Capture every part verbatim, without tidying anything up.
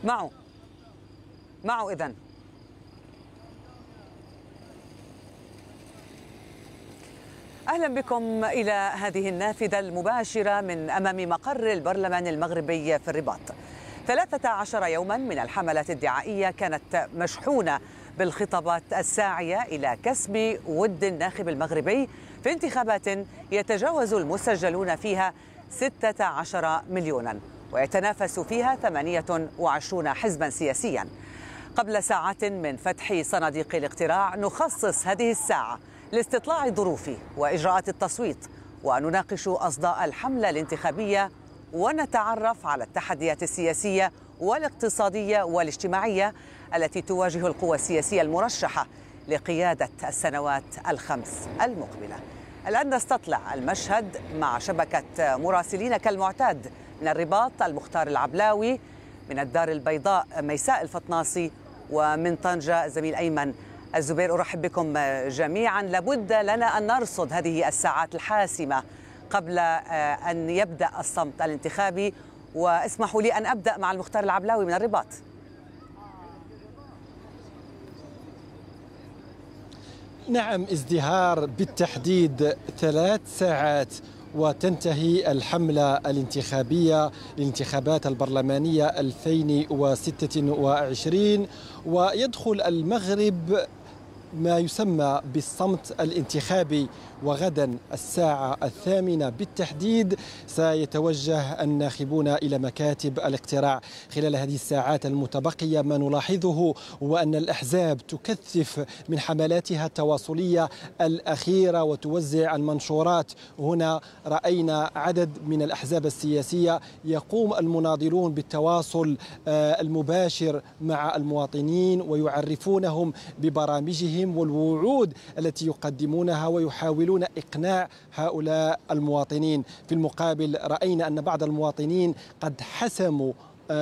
معه معه إذن. أهلا بكم إلى هذه النافذة المباشرة من أمام مقر البرلمان المغربي في الرباط. ثلاثة عشر يوما من الحملات الدعائية كانت مشحونة بالخطابات الساعية إلى كسب ود الناخب المغربي في انتخابات يتجاوز المسجلون فيها ستة عشر مليونا ويتنافس فيها ثمانية وعشرون حزبا سياسيا. قبل ساعات من فتح صناديق الاقتراع نخصص هذه الساعة لاستطلاع ظروف وإجراءات التصويت ونناقش أصداء الحملة الانتخابية ونتعرف على التحديات السياسية والاقتصادية والاجتماعية التي تواجه القوى السياسية المرشحة لقيادة السنوات الخمس المقبلة. الآن نستطلع المشهد مع شبكة مراسلين كالمعتاد من الرباط المختار العبلاوي، من الدار البيضاء ميساء الفطناصي، ومن طنجة الزميل أيمن الزبير. أرحب بكم جميعا. لابد لنا أن نرصد هذه الساعات الحاسمة قبل أن يبدأ الصمت الانتخابي، واسمحوا لي أن أبدأ مع المختار العبلاوي من الرباط. نعم، ازدهار بالتحديد ثلاث ساعات وتنتهي الحملة الانتخابية للانتخابات البرلمانية ألفين وستة وعشرين، ويدخل المغرب ما يسمى بالصمت الانتخابي. وغدا الساعة الثامنة بالتحديد سيتوجه الناخبون إلى مكاتب الاقتراع. خلال هذه الساعات المتبقية ما نلاحظه هو أن الأحزاب تكثف من حملاتها التواصلية الأخيرة وتوزع المنشورات. هنا رأينا عدد من الأحزاب السياسية يقوم المناضلون بالتواصل المباشر مع المواطنين ويعرفونهم ببرامجهم والوعود التي يقدمونها ويحاولون إقناع هؤلاء المواطنين. في المقابل رأينا أن بعض المواطنين قد حسموا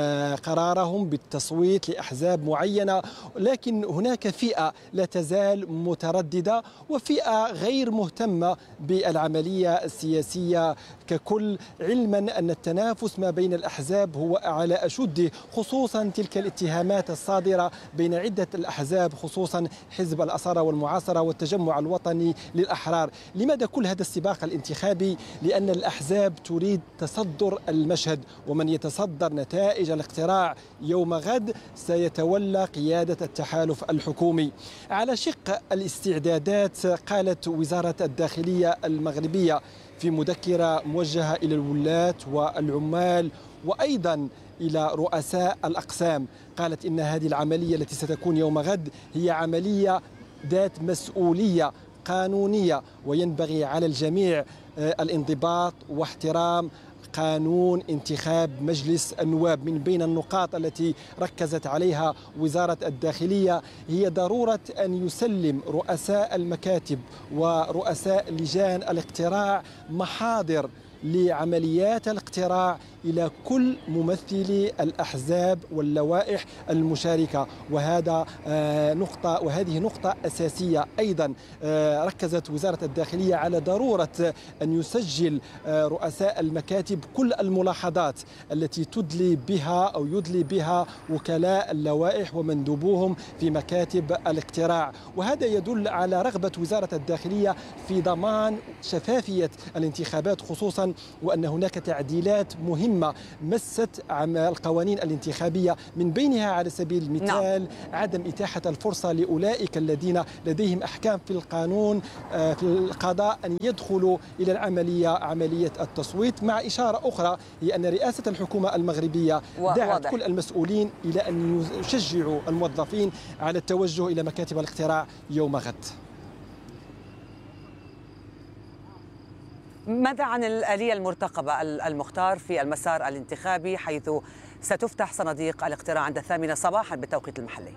قرارهم بالتصويت لأحزاب معينة، لكن هناك فئة لا تزال مترددة وفئة غير مهتمة بالعملية السياسية ككل، علما أن التنافس ما بين الأحزاب هو على أشده، خصوصا تلك الاتهامات الصادرة بين عدة الأحزاب، خصوصا حزب الأصالة والمعاصرة والتجمع الوطني للأحرار. لماذا كل هذا السباق الانتخابي؟ لأن الأحزاب تريد تصدر المشهد، ومن يتصدر نتائج الاقتراع يوم غد سيتولى قيادة التحالف الحكومي. على شق الاستعدادات، قالت وزارة الداخلية المغربية في مذكرة موجهة إلى الولاة والعمال وأيضا إلى رؤساء الأقسام، قالت إن هذه العملية التي ستكون يوم غد هي عملية ذات مسؤولية قانونية، وينبغي على الجميع الانضباط واحترام قانون انتخاب مجلس النواب. من بين النقاط التي ركزت عليها وزارة الداخلية هي ضرورة أن يسلم رؤساء المكاتب ورؤساء لجان الاقتراع محاضر لعمليات الاقتراع إلى كل ممثلي الأحزاب واللوائح المشاركة، وهذا نقطة وهذه نقطة أساسية. أيضا ركزت وزارة الداخلية على ضرورة أن يسجل رؤساء المكاتب كل الملاحظات التي تدلي بها أو يدلي بها وكلاء اللوائح ومندوبوهم في مكاتب الاقتراع، وهذا يدل على رغبة وزارة الداخلية في ضمان شفافية الانتخابات، خصوصا وأن هناك تعديلات مهمة مست القوانين الانتخابية، من بينها على سبيل المثال عدم إتاحة الفرصة لأولئك الذين لديهم أحكام في القانون في القضاء أن يدخلوا إلى العملية عملية التصويت. مع إشارة أخرى هي أن رئاسة الحكومة المغربية دعت كل المسؤولين إلى أن يشجعوا الموظفين على التوجه إلى مكاتب الاقتراع يوم غد. ماذا عن الآلية المرتقبة المختار في المسار الانتخابي، حيث ستفتح صناديق الاقتراع عند الثامنة صباحا بالتوقيت المحلي؟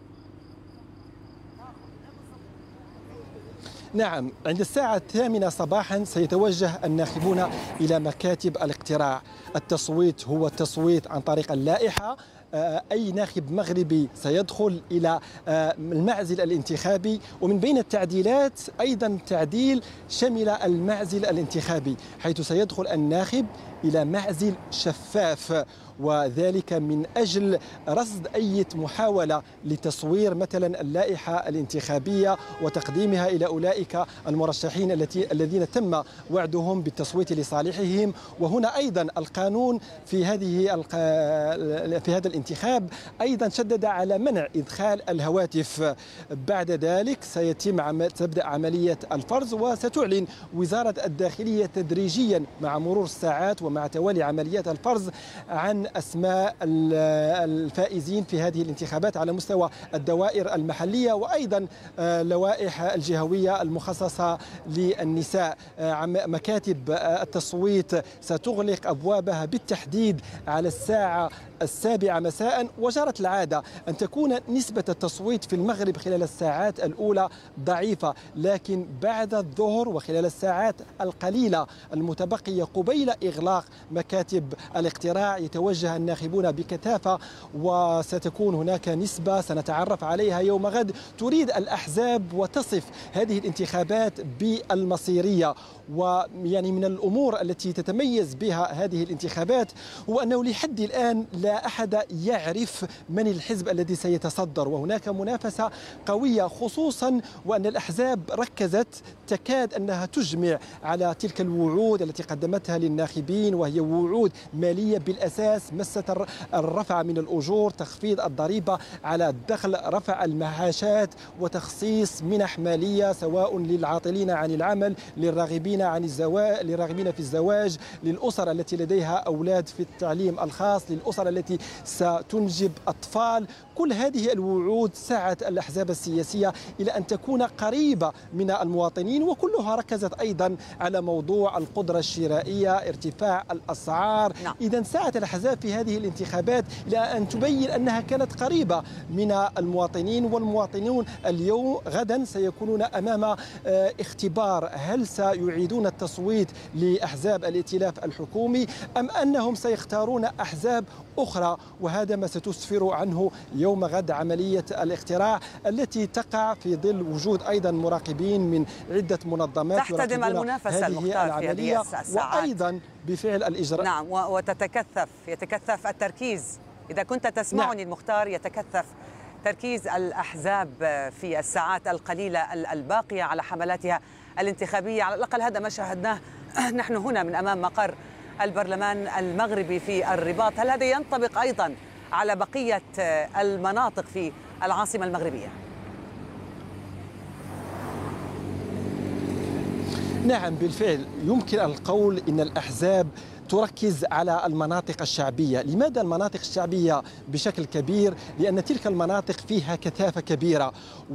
نعم، عند الساعة الثامنة صباحا سيتوجه الناخبون إلى مكاتب الاقتراع. التصويت هو التصويت عن طريق اللائحة. أي ناخب مغربي سيدخل إلى المعزل الانتخابي، ومن بين التعديلات أيضا تعديل شمل المعزل الانتخابي، حيث سيدخل الناخب إلى معزل شفاف، وذلك من أجل رصد أي محاولة لتصوير مثلا اللائحة الانتخابية وتقديمها إلى أولئك المرشحين التي الذين تم وعدهم بالتصويت لصالحهم. وهنا أيضا القانون في هذه في هذا الانتخاب أيضا شدد على منع إدخال الهواتف. بعد ذلك سيتم عم... تبدأ عملية الفرز، وستعلن وزارة الداخلية تدريجيا مع مرور الساعات ومع توالي عمليات الفرز عن أسماء الفائزين في هذه الانتخابات على مستوى الدوائر المحلية وأيضا اللوائح الجهوية المخصصة للنساء. مكاتب التصويت ستغلق أبوابها بالتحديد على الساعة السابعة مساء، وجرت العادة أن تكون نسبة التصويت في المغرب خلال الساعات الأولى ضعيفة، لكن بعد الظهر وخلال الساعات القليلة المتبقية قبيل إغلاق مكاتب الاقتراع يتوجه الناخبون بكثافة، وستكون هناك نسبة سنتعرف عليها يوم غد تريد الأحزاب وتصف هذه الانتخابات بالمصيرية. ويعني من الأمور التي تتميز بها هذه الانتخابات هو أنه لحد الآن لا أحد يعرف من الحزب الذي سيتصدر، وهناك منافسة قوية، خصوصا وأن الأحزاب ركزت تكاد أنها تجمع على تلك الوعود التي قدمتها للناخبين، وهي وعود مالية بالأساس مست الرفع من الأجور، تخفيض الضريبة على الدخل، رفع المعاشات، وتخصيص منح مالية سواء للعاطلين عن العمل، للراغبين عن الزواج، للراغبين في الزواج، للأسر التي لديها أولاد في التعليم الخاص، للأسر التي ستنجب أطفال. كل هذه الوعود سعت الأحزاب السياسية إلى أن تكون قريبة من المواطنين، وكلها ركزت أيضا على موضوع القدرة الشرائية، ارتفاع الأسعار. نعم. إذن سعت الأحزاب في هذه الانتخابات إلى أن تبين أنها كانت قريبة من المواطنين، والمواطنون اليوم غدا سيكونون أمام اختبار: هل سيعيدون التصويت لأحزاب الائتلاف الحكومي أم أنهم سيختارون أحزاب أخرى؟ وهذا ما ستسفر عنه يوم غد عملية الاقتراع التي تقع في ظل وجود أيضا مراقبين من عدة منظمات تحتدم المنافسة المختار في هذه الساعات، وأيضا بفعل الإجراء. نعم، وتتكثف يتكثف التركيز. إذا كنت تسمعني نعم. المختار، يتكثف تركيز الأحزاب في الساعات القليلة الباقية على حملاتها الانتخابية. على الأقل هذا ما شاهدناه نحن هنا من أمام مقر البرلمان المغربي في الرباط. هل هذا ينطبق أيضا على بقية المناطق في العاصمة المغربية؟ نعم بالفعل، يمكن القول إن الأحزاب تركز على المناطق الشعبية. لماذا المناطق الشعبية بشكل كبير؟ لأن تلك المناطق فيها كثافة كبيرة،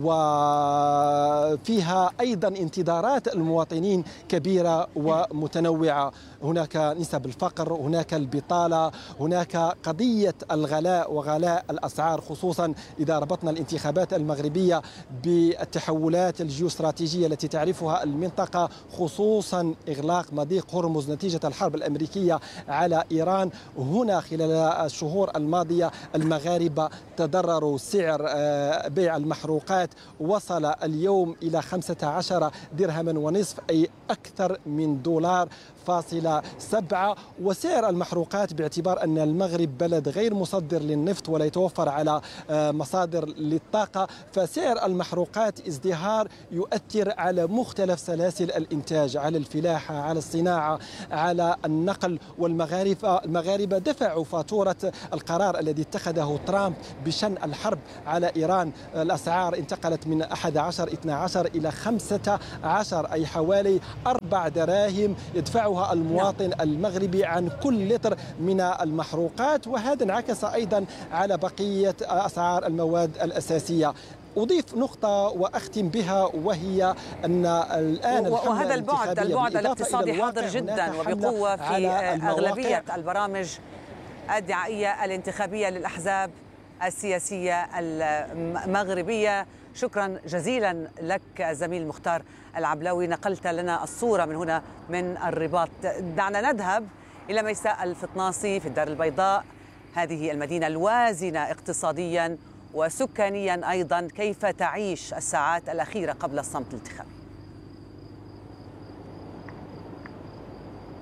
وفيها أيضا انتظارات المواطنين كبيرة ومتنوعة. هناك نسب الفقر، هناك البطالة، هناك قضية الغلاء وغلاء الأسعار، خصوصا إذا ربطنا الانتخابات المغربية بالتحولات الجيوستراتيجية التي تعرفها المنطقة، خصوصا إغلاق مضيق هرمز نتيجة الحرب الأمريكية على إيران. هنا خلال الشهور الماضية المغاربة تضرروا. سعر بيع المحروقات وصل اليوم إلى خمسة عشر درهما ونصف، أي أكثر من دولار فاصلة سبعة. وسعر المحروقات باعتبار أن المغرب بلد غير مصدر للنفط ولا يتوفر على مصادر للطاقة، فسعر المحروقات ازدهار يؤثر على مختلف سلاسل الإنتاج، على الفلاحة، على الصناعة، على النقل. والمغاربة المغاربة دفعوا فاتورة القرار الذي اتخذه ترامب بشن الحرب على إيران. الأسعار انتقلت من أحد عشر اثني عشر إلى خمسة عشر، أي حوالي أربع دراهم يدفعها المواطن المغربي عن كل لتر من المحروقات، وهذا انعكس أيضا على بقية أسعار المواد الأساسية. أضيف نقطة وأختم بها، وهي أن الآن وهذا البعد البعد الاقتصادي حاضر جدا وبقوة في أغلبية البرامج الدعائية الانتخابية للأحزاب السياسية المغربية. شكرا جزيلا لك زميل مختار العبلاوي، نقلت لنا الصورة من هنا من الرباط. دعنا نذهب إلى ميساء الفطناصي في الدار البيضاء، هذه المدينة الوازنة اقتصاديا وسكانيا أيضا. كيف تعيش الساعات الأخيرة قبل الصمت الانتخابي؟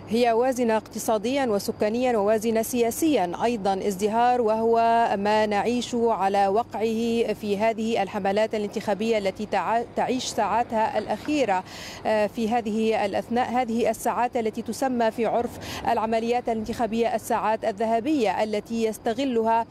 هي وازنة اقتصاديا وسكانيا ووازنة سياسيا أيضا ازدهار، وهو ما نعيش على وقعه في هذه الحملات الانتخابية التي تعيش ساعاتها الأخيرة في هذه الأثناء، هذه الساعات التي تسمى في عرف العمليات الانتخابية الساعات الذهبية، التي يستغلها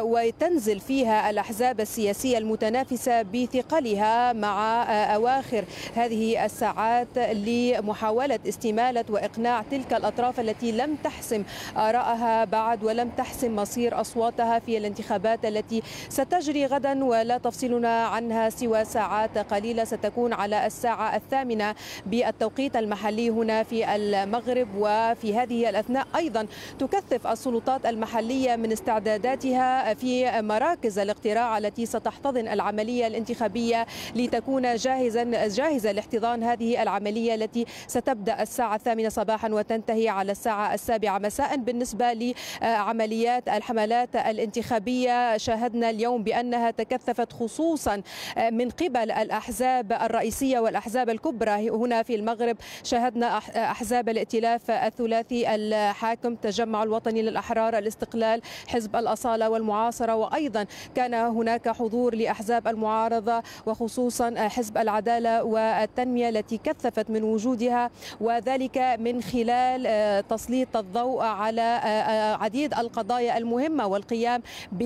وتنزل فيها الأحزاب السياسية المتنافسة بثقلها مع أواخر هذه الساعات لمحاولة استمالة وإقناع تلك الأطراف التي لم تحسم آراءها بعد ولم تحسم مصير أصواتها في الانتخابات التي ستجري غدا، ولا تفصلنا عنها سوى ساعات قليلة. ستكون على الساعة الثامنة بالتوقيت المحلي هنا في المغرب. وفي هذه الأثناء أيضا تكثف السلطات المحلية من استعداداتها في مراكز الاقتراع التي ستحتضن العملية الانتخابية لتكون جاهزا جاهزة لاحتضان هذه العملية التي ستبدأ الساعة الثامنة صباحا وتنتهي على الساعة السابعة مساء. بالنسبة لعمليات الحملات الانتخابية، شاهدنا اليوم بأنها تكثفت خصوصا من قبل الأحزاب الرئيسية والأحزاب الكبرى هنا في المغرب. شاهدنا أحزاب الائتلاف الثلاثي الحاكم، التجمع الوطني للأحرار، الاستقلال، حزب الأصالة والمعاصرة، وأيضا كان هناك حضور لأحزاب المعارضة وخصوصا حزب العدالة والتنمية التي كثفت من وجودها، وذلك من خلال تسليط الضوء على عديد القضايا المهمة والقيام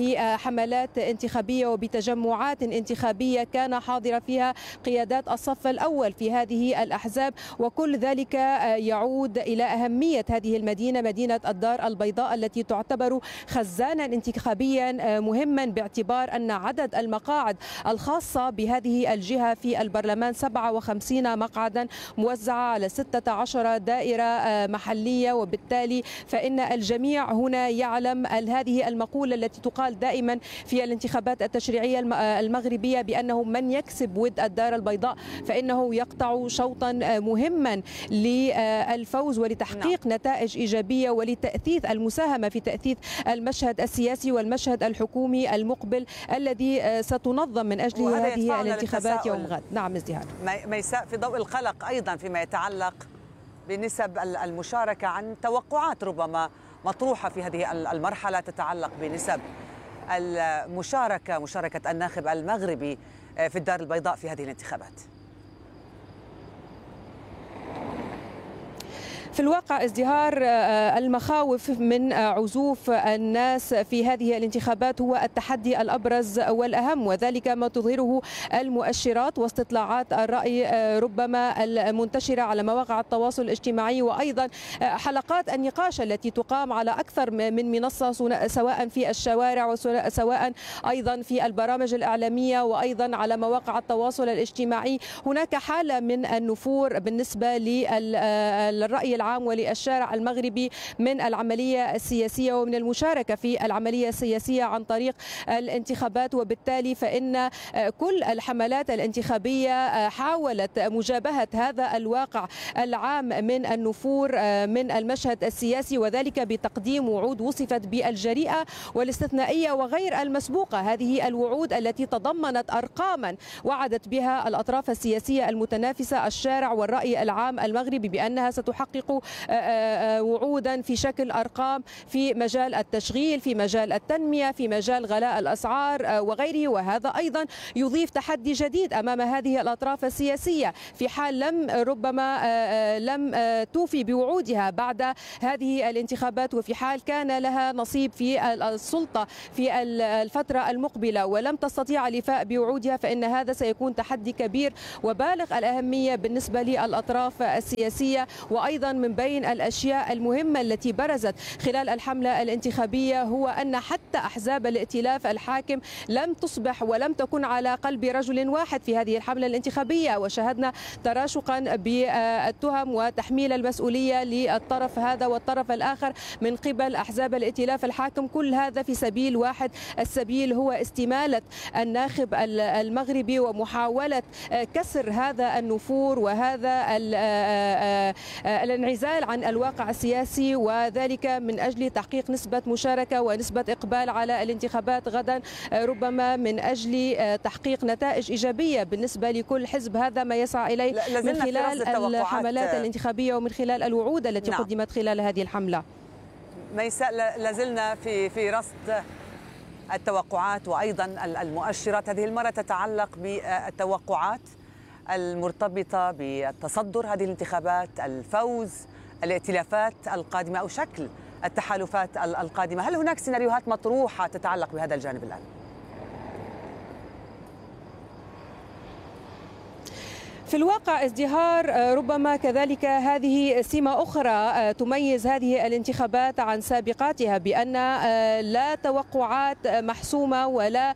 بحملات انتخابية وبتجمعات انتخابية كان حاضر فيها قيادات الصف الأول في هذه الأحزاب. وكل ذلك يعود إلى أهمية هذه المدينة، مدينة الدار البيضاء، التي تعتبر خزانا انتخابيا مهما باعتبار أن عدد المقاعد الخاصة بهذه الجهة في البرلمان سبعة وخمسين مقعدا موزعة على ستة عشر دائرة محلية. وبالتالي فإن الجميع هنا يعلم هذه المقولة التي تقال دائما في الانتخابات التشريعية المغربية بأنه من يكسب ود الدار البيضاء فإنه يقطع شوطا مهما للفوز ولتحقيق نتائج إيجابية ولتأثيث المساهمة في تأثيث المشهد السياسي والمشهد الحكومي المقبل الذي ستنظم من أجله هذه الانتخابات يوم غد. نعم ازدهار. ميساء، في ضوء القلق أيضا فيما يتعلق بنسب المشاركة عن توقعات ربما مطروحة في هذه المرحلة تتعلق بنسب المشاركة، مشاركة الناخب المغربي في الدار البيضاء في هذه الانتخابات. في الواقع ازدهار المخاوف من عزوف الناس في هذه الانتخابات هو التحدي الأبرز والأهم، وذلك ما تظهره المؤشرات واستطلاعات الرأي ربما المنتشرة على مواقع التواصل الاجتماعي، وأيضا حلقات النقاش التي تقام على أكثر من منصة سواء في الشوارع وسواء أيضا في البرامج الإعلامية وأيضا على مواقع التواصل الاجتماعي. هناك حالة من النفور بالنسبة للرأي العام وللشارع المغربي من العملية السياسية ومن المشاركة في العملية السياسية عن طريق الانتخابات. وبالتالي فإن كل الحملات الانتخابية حاولت مجابهة هذا الواقع العام من النفور من المشهد السياسي، وذلك بتقديم وعود وصفت بالجريئة والاستثنائية وغير المسبوقة. هذه الوعود التي تضمنت أرقاما وعدت بها الأطراف السياسية المتنافسة الشارع والرأي العام المغربي بأنها ستحقق وعودا في شكل أرقام في مجال التشغيل، في مجال التنمية، في مجال غلاء الأسعار وغيره. وهذا أيضا يضيف تحدي جديد أمام هذه الأطراف السياسية في حال لم ربما لم توفي بوعودها بعد هذه الانتخابات، وفي حال كان لها نصيب في السلطة في الفترة المقبلة ولم تستطيع الإفاء بوعودها، فإن هذا سيكون تحدي كبير وبالغ الأهمية بالنسبة للأطراف السياسية. وأيضا من بين الأشياء المهمة التي برزت خلال الحملة الانتخابية هو أن حتى أحزاب الائتلاف الحاكم لم تصبح ولم تكن على قلب رجل واحد في هذه الحملة الانتخابية، وشاهدنا تراشقا بالتهم وتحميل المسؤولية للطرف هذا والطرف الآخر من قبل أحزاب الائتلاف الحاكم. كل هذا في سبيل واحد، السبيل هو استمالة الناخب المغربي ومحاولة كسر هذا النفور وهذا الانعزال الانعزال عن الواقع السياسي، وذلك من أجل تحقيق نسبة مشاركة ونسبة إقبال على الانتخابات غدا، ربما من أجل تحقيق نتائج إيجابية بالنسبة لكل حزب. هذا ما يسعى إليه من خلال الحملات الانتخابية ومن خلال الوعود التي نعم. قدمت خلال هذه الحملة. ميساء، لازلنا في في رصد التوقعات وأيضا المؤشرات. هذه المرة تتعلق بالتوقعات المرتبطة بالتصدر هذه الانتخابات، الفوز، الائتلافات القادمة أو شكل التحالفات القادمة. هل هناك سيناريوهات مطروحة تتعلق بهذا الجانب الآن؟ في الواقع ازدهار ربما كذلك هذه سمة أخرى تميز هذه الانتخابات عن سابقاتها، بأن لا توقعات محسومة ولا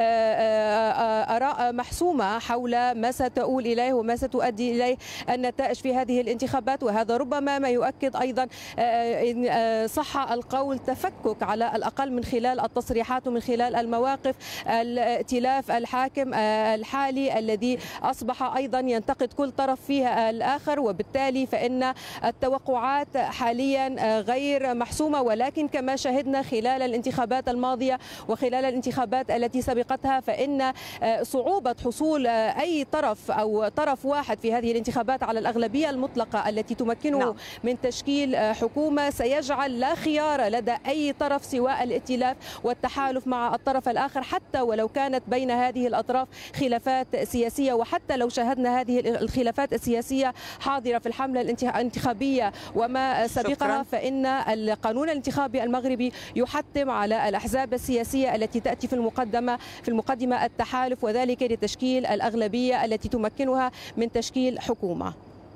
آراء محسومة حول ما ستؤول إليه وما ستؤدي إليه النتائج في هذه الانتخابات. وهذا ربما ما يؤكد أيضا إن صح القول تفكك على الأقل من خلال التصريحات ومن خلال المواقف الائتلاف الحاكم الحالي الذي أصبح أيضا ينتقد كل طرف فيها الآخر، وبالتالي فإن التوقعات حاليا غير محسومة. ولكن كما شهدنا خلال الانتخابات الماضية وخلال الانتخابات التي سبقتها، فإن صعوبة حصول أي طرف أو طرف واحد في هذه الانتخابات على الأغلبية المطلقة التي تمكنه نعم. من تشكيل حكومة سيجعل لا خيار لدى أي طرف سواء الائتلاف والتحالف مع الطرف الآخر، حتى ولو كانت بين هذه الأطراف خلافات سياسية. وحتى لو شاهدنا هذه الخلافات السياسية حاضرة في الحملة الانتخابية وما سبقها، شكرا. فإن القانون الانتخابي المغربي يحتم على الأحزاب السياسية التي تأتي في المقدمة في المقدمة التحالف، وذلك لتشكيل الأغلبية التي تمكنها من تشكيل حكومة.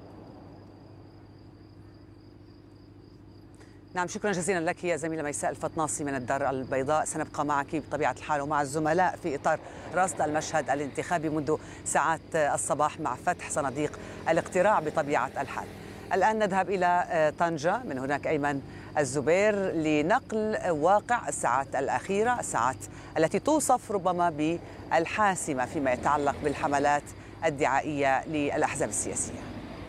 نعم، شكرا جزيلا لك يا زميلة ميساء الفطناصي من الدار البيضاء. سنبقى معك بطبيعة الحال ومع الزملاء في إطار رصد المشهد الانتخابي منذ ساعات الصباح مع فتح صناديق الاقتراع بطبيعة الحال. الآن نذهب إلى طنجة، من هناك أيمن الزبير لنقل واقع الساعات الأخيرة، الساعات التي توصف ربما بالحاسمة فيما يتعلق بالحملات الدعائية للأحزاب السياسية.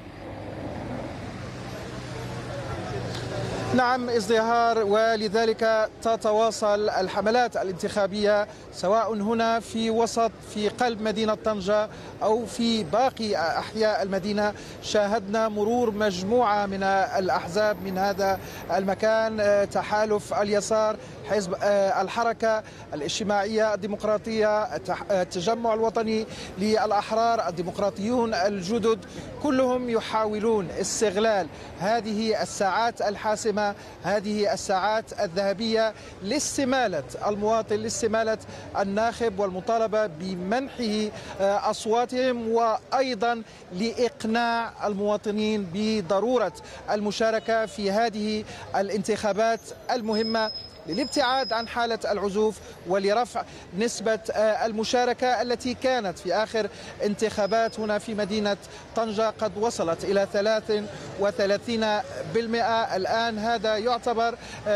نعم، ازدهار، ولذلك تتواصل الحملات الانتخابية سواء هنا في وسط في قلب مدينة طنجة أو في باقي أحياء المدينة. شاهدنا مرور مجموعة من الأحزاب من هذا المكان، تحالف اليسار، حزب الحركة الاجتماعية الديمقراطية، التجمع الوطني للأحرار، الديمقراطيون الجدد، كلهم يحاولون استغلال هذه الساعات الحاسمة، هذه الساعات الذهبية لاستمالة المواطن، لاستمالة الناخب والمطالبة بمنحه أصواتهم، وأيضا لإقناع المواطنين بضرورة المشاركة في هذه الانتخابات المهمة للابتعاد عن حالة العزوف ولرفع نسبة المشاركة التي كانت في آخر انتخابات هنا في مدينة طنجة قد وصلت إلى ثلاث وثلاثين بالمئة. الآن هذا يعتبر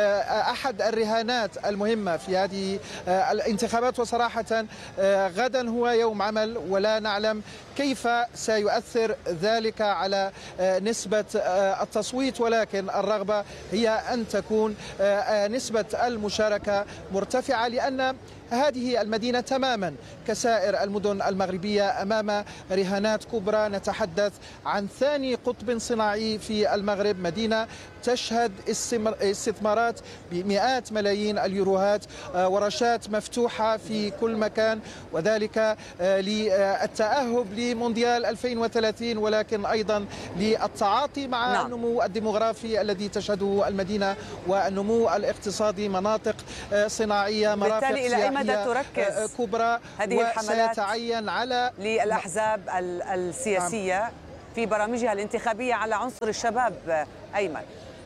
أحد الرهانات المهمة في هذه الانتخابات. وصراحة غدا هو يوم عمل ولا نعلم كيف سيؤثر ذلك على نسبة التصويت، ولكن الرغبة هي أن تكون نسبة المشاركة مرتفعة، لأن هذه المدينة تماما كسائر المدن المغربية أمام رهانات كبرى. نتحدث عن ثاني قطب صناعي في المغرب، مدينة تشهد استثمارات بمئات ملايين اليوروهات، ورشات مفتوحة في كل مكان، وذلك للتأهب لمونديال ألفين وثلاثين، ولكن أيضا للتعاطي مع نعم. النمو الديمغرافي الذي تشهده المدينة والنمو الاقتصادي، مناطق صناعية، مرافق سياحية تركز كبرى، هذه الحملات وسيتعين على للأحزاب السياسية نعم. في برامجها الانتخابية على عنصر الشباب. أيمن،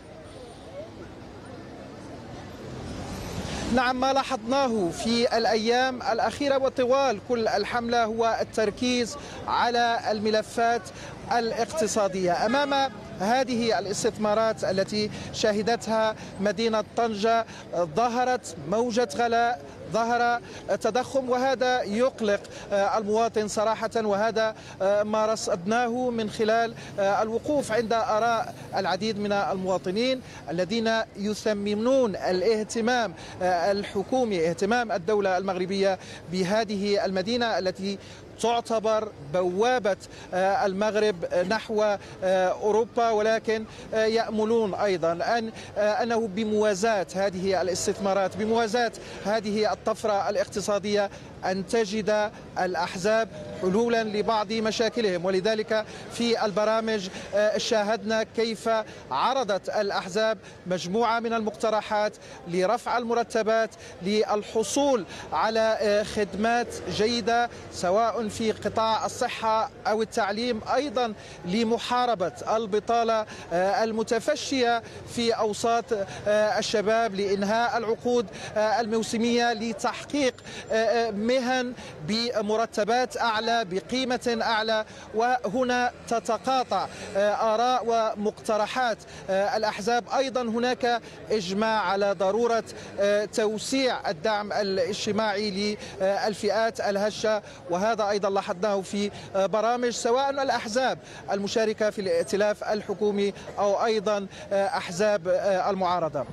نعم، ما لاحظناه في الأيام الأخيرة وطوال كل الحملة هو التركيز على الملفات الاقتصادية. أمام هذه الاستثمارات التي شهدتها مدينة طنجة ظهرت موجة غلاء، ظهر تضخم، وهذا يقلق المواطن صراحة، وهذا ما رصدناه من خلال الوقوف عند آراء العديد من المواطنين الذين يثمنون الاهتمام الحكومي، اهتمام الدولة المغربية بهذه المدينة التي تعتبر بوابة المغرب نحو أوروبا، ولكن يأملون أيضا أن أنه بموازاة هذه الاستثمارات، بموازاة هذه الطفرة الاقتصادية، أن تجد الأحزاب حلولا لبعض مشاكلهم. ولذلك في البرامج شاهدنا كيف عرضت الأحزاب مجموعة من المقترحات لرفع المرتبات، للحصول على خدمات جيدة سواء في قطاع الصحة أو التعليم، أيضا لمحاربة البطالة المتفشية في أوساط الشباب، لإنهاء العقود الموسمية، لتحقيق مهن بمرتبات أعلى بقيمة أعلى. وهنا تتقاطع آراء ومقترحات الأحزاب. أيضا هناك إجماع على ضرورة توسيع الدعم الاجتماعي للفئات الهشة، وهذا أيضا لاحظناه في برامج سواء الأحزاب المشاركة في الائتلاف الحكومي أو أيضا أحزاب المعارضة.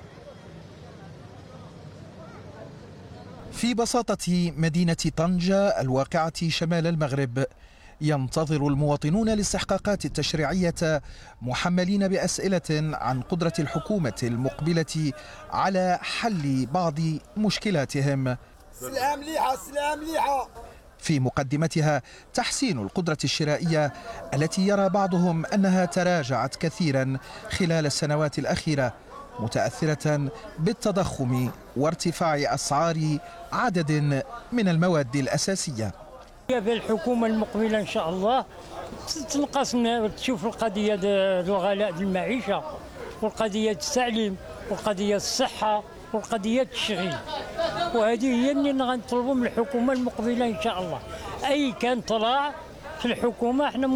في بساطة مدينة طنجة الواقعة شمال المغرب، ينتظر المواطنون الاستحقاقات التشريعية محملين بأسئلة عن قدرة الحكومة المقبلة على حل بعض مشكلاتهم. سلام مليحة، سلام مليحة. في مقدمتها تحسين القدرة الشرائية التي يرى بعضهم أنها تراجعت كثيرا خلال السنوات الأخيرة، متأثرة بالتضخم وارتفاع أسعار عدد من المواد الأساسية. بالحكومة المقبلة إن شاء الله تنقص، تشوف القضية الغلاء المعيشة، والقضية التعليم، والقضية الصحة، والقضية التشغيل، وهذه هي اللي غنطلبوا من الحكومة المقبلة إن شاء الله. أي كان طلع في الحكومة احنا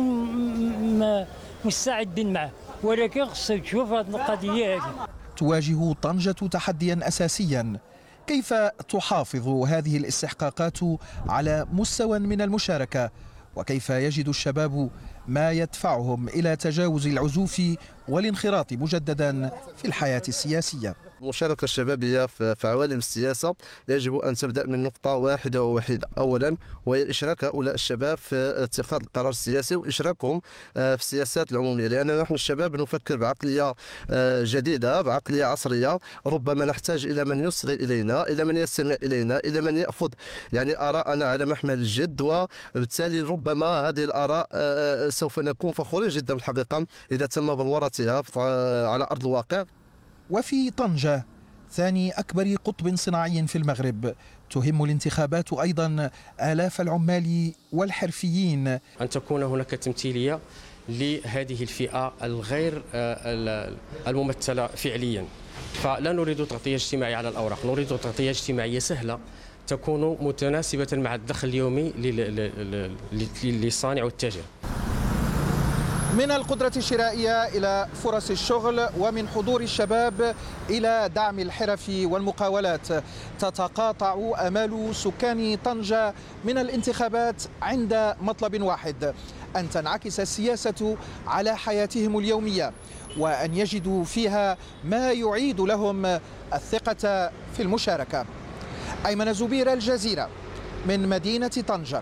مستعدين معه، ولكن خصها تشوف هذه القضية هذه. تواجه طنجة تحديا أساسيا، كيف تحافظ هذه الاستحقاقات على مستوى من المشاركة، وكيف يجد الشباب ما يدفعهم إلى تجاوز العزوف والانخراط مجددا في الحياة السياسية. المشاركة الشبابية في عوالم السياسة يجب أن تبدأ من نقطة واحدة ووحيدة، أولا وهي إشراك هؤلاء الشباب في اتخاذ القرار السياسي وإشراكهم في السياسات العمومية، لأننا نحن الشباب نفكر بعقلية جديدة، بعقلية عصرية. ربما نحتاج إلى من يصغي إلينا، إلى من يستمع إلينا، إلى من يأخذ يعني آراءنا على محمل الجد، وبالتالي ربما هذه الآراء سوف نكون فخورين جدا بالحقيقة إذا تم بلورتها على أرض الواقع. وفي طنجة ثاني أكبر قطب صناعي في المغرب، تهم الانتخابات أيضا آلاف العمال والحرفيين. أن تكون هناك تمثيلية لهذه الفئة الغير الممثلة فعليا، فلا نريد تغطية اجتماعية على الأوراق، نريد تغطية اجتماعية سهلة تكون متناسبة مع الدخل اليومي للصانع والتاجر. من القدرة الشرائية إلى فرص الشغل، ومن حضور الشباب إلى دعم الحرف والمقاولات، تتقاطع آمال سكان طنجة من الانتخابات عند مطلب واحد: أن تنعكس السياسة على حياتهم اليومية، وأن يجدوا فيها ما يعيد لهم الثقة في المشاركة. أيمن زبير، الجزيرة، من مدينة طنجة.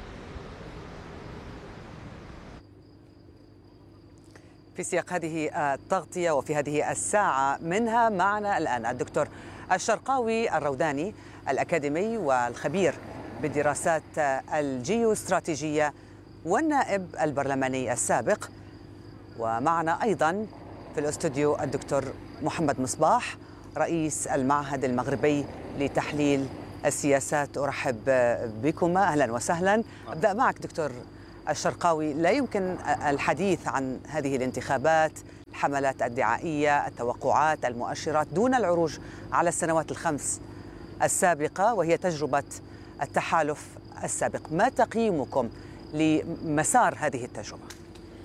في سياق هذه التغطية وفي هذه الساعة منها معنا الآن الدكتور الشرقاوي الروداني، الأكاديمي والخبير بالدراسات الجيوستراتيجية والنائب البرلماني السابق. ومعنا أيضا في الأستوديو الدكتور محمد مصباح، رئيس المعهد المغربي لتحليل السياسات. أرحب بكما، أهلا وسهلا. أبدأ معك دكتور الشرقاوي. لا يمكن الحديث عن هذه الانتخابات، الحملات الدعائية، التوقعات، المؤشرات، دون العروج على السنوات الخمس السابقة وهي تجربة التحالف السابق. ما تقييمكم لمسار هذه التجربة؟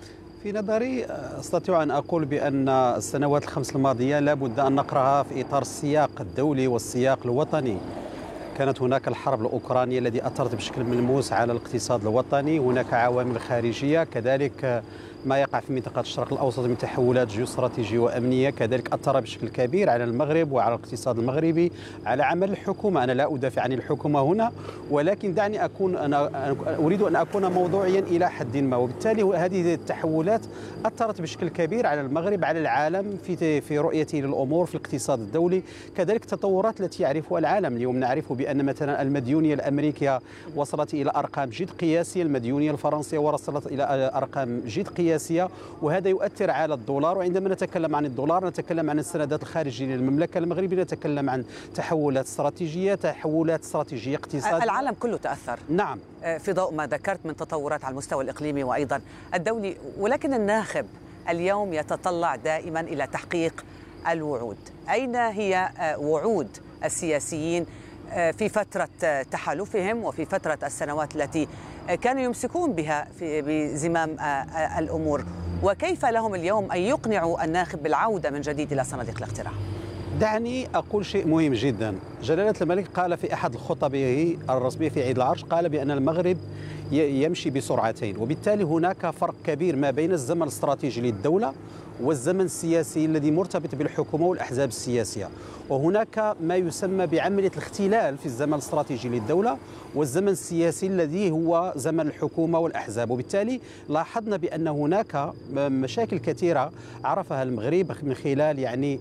في نظري أستطيع أن أقول بأن السنوات الخمس الماضية لابد أن نقرأها في إطار السياق الدولي والسياق الوطني. كانت هناك الحرب الأوكرانية التي أثرت بشكل ملموس على الاقتصاد الوطني، هناك عوامل خارجية، كذلك ما يقع في منطقة الشرق الأوسط من تحولات جيوستراتيجية وأمنية كذلك أثر بشكل كبير على المغرب وعلى الاقتصاد المغربي، على عمل الحكومة. أنا لا أدافع عن الحكومة هنا، ولكن دعني أكون أنا أريد أن أكون موضوعيا إلى حد ما. وبالتالي هذه التحولات أثرت بشكل كبير على المغرب، على العالم في في رؤيته للأمور في الاقتصاد الدولي، كذلك التطورات التي يعرفها العالم. اليوم نعرف بأن مثلا المديونية الأمريكية وصلت إلى أرقام جد قياسية، المديونية الفرنسية وصلت إلى أرقام جد قياسية، وهذا يؤثر على الدولار. وعندما نتكلم عن الدولار نتكلم عن السندات الخارجية للمملكة المغربية، نتكلم عن تحولات استراتيجية، تحولات استراتيجية اقتصادية. العالم كله تأثر نعم في ضوء ما ذكرت من تطورات على المستوى الإقليمي وأيضا الدولي، ولكن الناخب اليوم يتطلع دائما إلى تحقيق الوعود. أين هي وعود السياسيين في فترة تحالفهم وفي فترة السنوات التي كانوا يمسكون بها في بزمام الأمور، وكيف لهم اليوم أن يقنعوا الناخب بالعودة من جديد إلى صناديق الاقتراع؟ دعني أقول شيء مهم جدا. جلالة الملك قال في أحد خطبه الرسمية في عيد العرش، قال بأن المغرب يمشي بسرعتين، وبالتالي هناك فرق كبير ما بين الزمن الاستراتيجي للدولة والزمن السياسي الذي مرتبط بالحكومة والأحزاب السياسية. وهناك ما يسمى بعملية الاختلال في الزمن الاستراتيجي للدولة والزمن السياسي الذي هو زمن الحكومة والأحزاب. وبالتالي لاحظنا بأن هناك مشاكل كثيرة عرفها المغرب من خلال يعني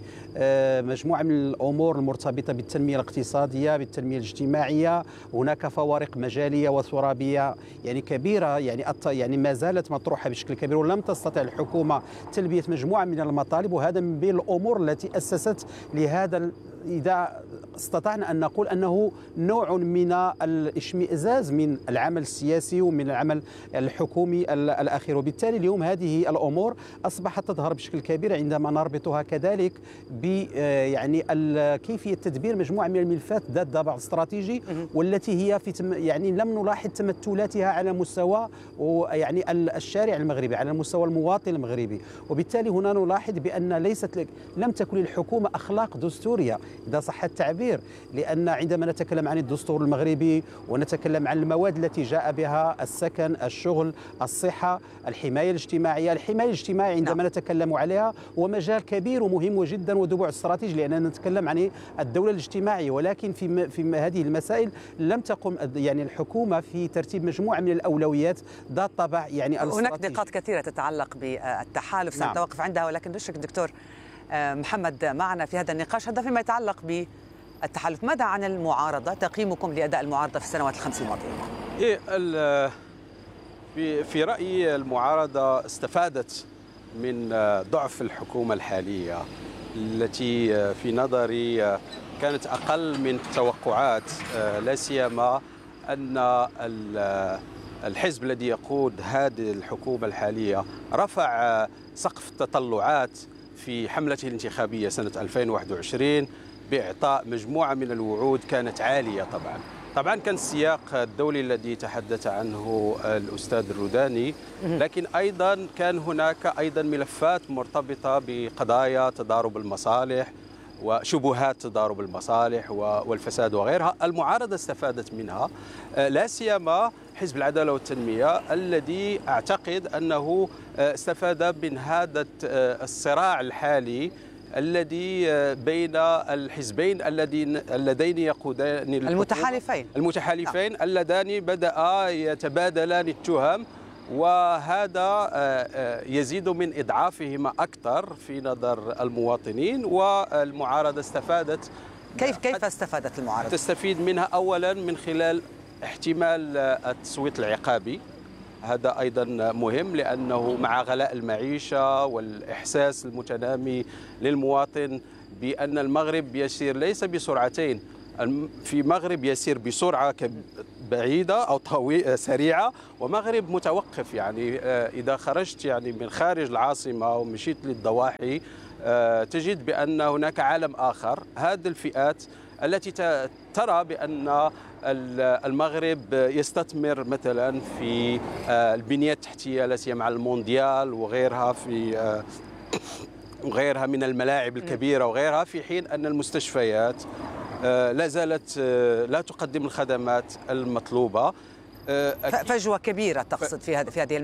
مجموعة من الأمور المرتبطة بالتنمية الاقتصادية، بالتنمية الاجتماعية. هناك فوارق مجالية وترابية يعني كبيرة، يعني يعني ما زالت مطروحة بشكل كبير، ولم تستطع الحكومة تلبية مجموعة من المطالب، وهذا من بين الأمور التي أسست لهذا، إذا استطعنا أن نقول أنه نوع من الاشمئزاز من العمل السياسي ومن العمل الحكومي الأخير. وبالتالي اليوم هذه الأمور أصبحت تظهر بشكل كبير عندما نربطها كذلك ب يعني كيفية تدبير مجموعة من الملفات ذات دافع استراتيجي، والتي هي في يعني لم نلاحظ تمثلاتها على مستوى يعني الشارع المغربي، على مستوى المواطن المغربي. وبالتالي هنا نلاحظ بأن ليست لم تكن للحكومة أخلاق دستورية إذا صح التعبير، لأن عندما نتكلم عن الدستور المغربي ونتكلم عن المواد التي جاء بها السكن، الشغل، الصحة، الحماية الاجتماعية، الحماية الاجتماعية عندما نتكلم عليها هو مجال كبير ومهم جدا ودبوع استراتيجي، لأننا نتكلم عن الدولة الاجتماعية. ولكن في في هذه المسائل لم تقم يعني الحكومة في ترتيب مجموعة من الأولويات ذات طابع يعني هناك نقاط كثيرة تتعلق بالتحالف سنتوقف نعم. عندها، ولكن نشكر الدكتور محمد معنا في هذا النقاش. هذا فيما يتعلق بالتحالف. ماذا عن المعارضة؟ تقييمكم لأداء المعارضة في السنوات الخمس الماضية؟ إيه في رأيي المعارضة استفادت من ضعف الحكومة الحالية التي في نظري كانت أقل من التوقعات، لا سيما أن الحزب الذي يقود هذه الحكومة الحالية رفع سقف التطلعات في حملته الانتخابية سنة ألفين وواحد وعشرين بإعطاء مجموعة من الوعود كانت عالية. طبعا طبعا كان السياق الدولي الذي تحدث عنه الأستاذ الروداني، لكن أيضا كان هناك أيضا ملفات مرتبطة بقضايا تضارب المصالح وشبهات تضارب المصالح والفساد وغيرها. المعارضة استفادت منها، لا سيما حزب العدالة والتنمية الذي أعتقد أنه استفاد من هذا الصراع الحالي الذي بين الحزبين اللذين اللذين يقودان المتحالفين المتحالفين اللذان بدأ يتبادلان التهم، وهذا يزيد من إضعافهما أكثر في نظر المواطنين. والمعارضة استفادت. كيف كيف استفادت المعارضة؟ تستفيد منها أولا من خلال احتمال التصويت العقابي، هذا أيضا مهم لأنه مع غلاء المعيشة والإحساس المتنامي للمواطن بأن المغرب يسير ليس بسرعتين، في مغرب يسير بسرعة بعيدة أو طويلة سريعة، ومغرب متوقف. يعني إذا خرجت يعني من خارج العاصمة ومشيت للضواحي تجد بأن هناك عالم آخر. هذه الفئات التي ترى بأن المغرب يستثمر مثلا في البنية التحتية لا سيما على المونديال وغيرها في وغيرها من الملاعب الكبيرة وغيرها، في حين أن المستشفيات لا زالت لا تقدم الخدمات المطلوبة. فجوة كبيرة تقصد في هذه